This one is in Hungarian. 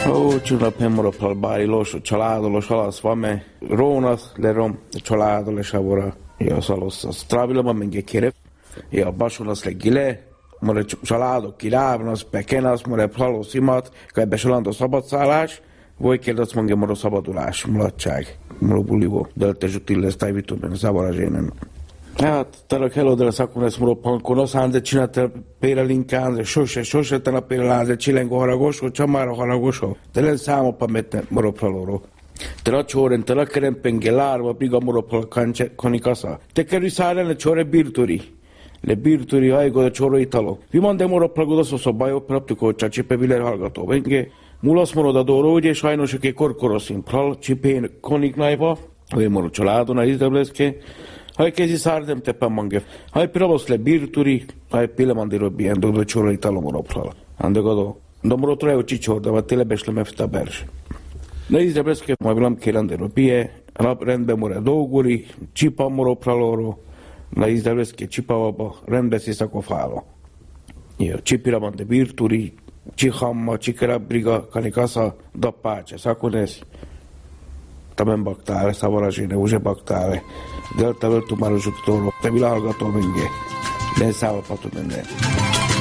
Čuna pemorapal bari lošu čalādu, lošalas vame, ronas lerom čalādu lešavora, jo salosas travilama menge kirep, jo basunas le gile, more čalādu kilávnas, pekenas, more plalos imat, kaj besalandó szabadszállás, vagy kérdez mange moro szabadulás, mulatság, moro bulivo, deltezsut illes tájvitőben, zavarazsénen. Hát, telek helodele szakunes moro pankonos, hánde csinálta pérelinkán, sose tena pérelánze csilengo haragosó, csamára haragosó, telen számopa mette moro praloro. Tela csóren, tela kerempen gelárva, briga moro kanikasa. Te kerül szárene csóre birturi. Le birturi hajgó a csóro italo. Vimande moro pragodoszó szobájó praptikó csácsipe viler hallgató. Venge, mulasz morod a dóró, ugye sajnos, aki korkoroszín pral, csipén koniknájba, vagy moro családon a izdebleszke, haj kezi szárdem tepen mange. Haj pravosz le birturi, haj pilemandiro bien do csóro italo moro pral. Andegado, do moro trajó csicsor, de va telebes le mefta bers. Na izdebleszke, majd vilam kérendero pie, rendben more dolguri, csipa moro praloro, na izdebleszke csipavaba, rendbe sziszako fálo. Jó, csipira mande birturi, Csihamma, Csikera, Briga, Kanikasa, Dappácse, Szakunes, Tamen baktále, Szavarazsine, Uzse baktále, Delta Völtu Máruzsuktóró, te világató minge, de szállapatú minden.